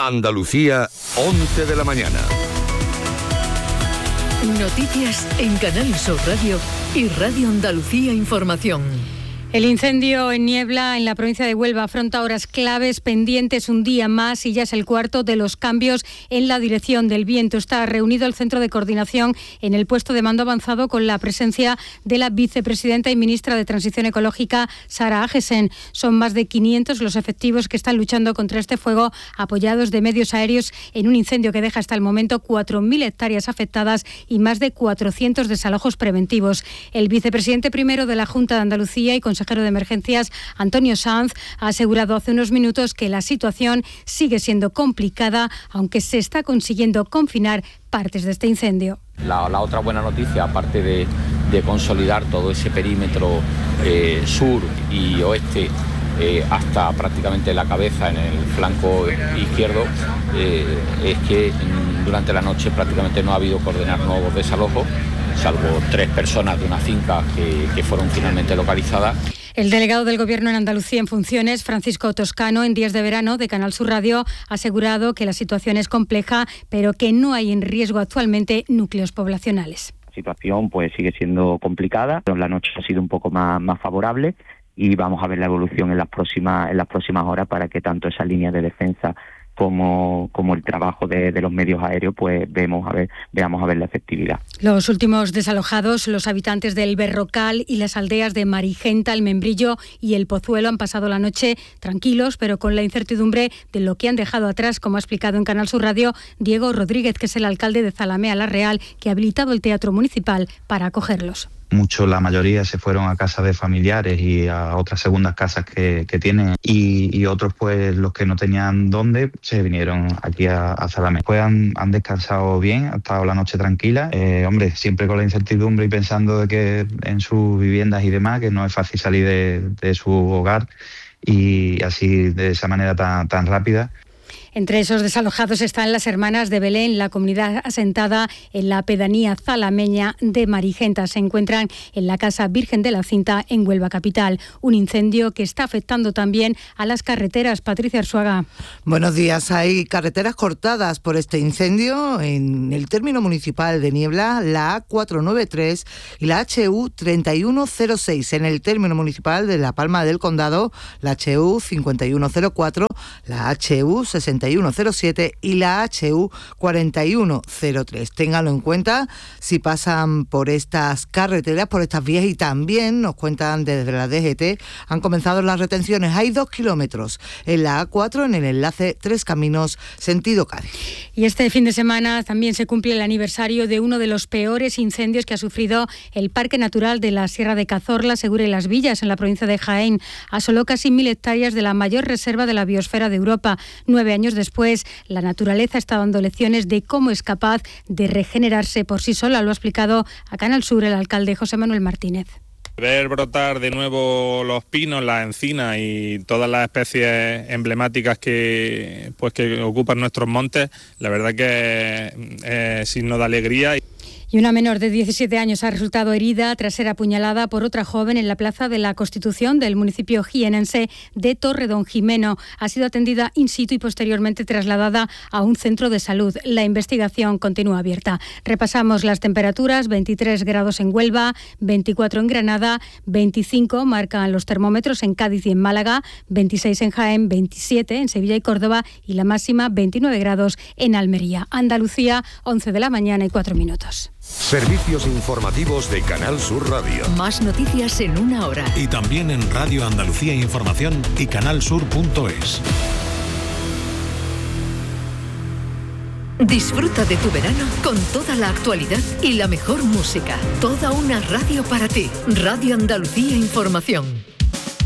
Andalucía, 11 de la mañana. Noticias en Canal Sur Radio y Radio Andalucía Información. El incendio en Niebla, en la provincia de Huelva, afronta horas claves pendientes un día más y ya es el cuarto de los cambios en la dirección del viento. Está reunido el Centro de Coordinación en el puesto de mando avanzado con la presencia de la vicepresidenta y ministra de Transición Ecológica, Sara Agesen. Son más de 500 los efectivos que están luchando contra este fuego, apoyados de medios aéreos en un incendio que deja hasta el momento 4.000 hectáreas afectadas y más de 400 desalojos preventivos. El vicepresidente primero de la Junta de Andalucía y consejero de Emergencias, Antonio Sanz, ha asegurado hace unos minutos que la situación sigue siendo complicada, aunque se está consiguiendo confinar partes de este incendio. La otra buena noticia, aparte de consolidar todo ese perímetro sur y oeste hasta prácticamente la cabeza en el flanco izquierdo, es que durante la noche prácticamente no ha habido que ordenar nuevos desalojos, salvo 3 personas de una finca que fueron finalmente localizadas. El delegado del Gobierno en Andalucía en funciones, Francisco Toscano, en Días de Verano de Canal Sur Radio, ha asegurado que la situación es compleja, pero que no hay en riesgo actualmente núcleos poblacionales. La situación pues sigue siendo complicada, pero la noche ha sido un poco más favorable y vamos a ver la evolución en las próximas horas para que tanto esa línea de defensa como el trabajo de los medios aéreos, pues veamos a ver la efectividad. Los últimos desalojados, los habitantes del Berrocal y las aldeas de Marigenta, El Membrillo y El Pozuelo, han pasado la noche tranquilos, pero con la incertidumbre de lo que han dejado atrás, como ha explicado en Canal Sur Radio Diego Rodríguez, que es el alcalde de Zalamea la Real, que ha habilitado el Teatro Municipal para acogerlos. La mayoría se fueron a casas de familiares y a otras segundas casas que tienen y otros, pues los que no tenían dónde, se vinieron aquí a Zalamea. Pues han descansado bien, ha estado la noche tranquila. Siempre con la incertidumbre y pensando de que en sus viviendas y demás, que no es fácil salir de su hogar y así de esa manera tan rápida. Entre esos desalojados están las Hermanas de Belén, la comunidad asentada en la pedanía zalameña de Marigenta. Se encuentran en la Casa Virgen de la Cinta en Huelva capital. Un incendio que está afectando también a las carreteras. Patricia Arzuaga. Buenos días. Hay carreteras cortadas por este incendio en el término municipal de Niebla, la A493 y la HU 3106. En el término municipal de La Palma del Condado, la HU 5104, la HU 6107 y la HU 4103. Ténganlo en cuenta si pasan por estas carreteras, por estas vías, y también nos cuentan desde la DGT, han comenzado las retenciones. Hay 2 kilómetros en la A4 en el enlace Tres Caminos, sentido Cádiz. Y este fin de semana también se cumple el aniversario de uno de los peores incendios que ha sufrido el Parque Natural de la Sierra de Cazorla, Segura y Las Villas, en la provincia de Jaén. Asoló casi 1.000 hectáreas de la mayor reserva de la biosfera de Europa. 9 años después, la naturaleza está dando lecciones de cómo es capaz de regenerarse por sí sola. Lo ha explicado a Canal Sur el alcalde José Manuel Martínez. Ver brotar de nuevo los pinos, las encinas y todas las especies emblemáticas que ocupan nuestros montes, la verdad que es signo de alegría. Y una menor de 17 años ha resultado herida tras ser apuñalada por otra joven en la Plaza de la Constitución del municipio jienense de Torredonjimeno. Ha sido atendida in situ y posteriormente trasladada a un centro de salud. La investigación continúa abierta. Repasamos las temperaturas: 23 grados en Huelva, 24 en Granada, 25 marcan los termómetros en Cádiz y en Málaga, 26 en Jaén, 27 en Sevilla y Córdoba y la máxima 29 grados en Almería. Andalucía, 11 de la mañana y 4 minutos. Servicios informativos de Canal Sur Radio. Más noticias en una hora. Y también en Radio Andalucía Información y canalsur.es. Disfruta de tu verano con toda la actualidad y la mejor música. Toda una radio para ti. Radio Andalucía Información.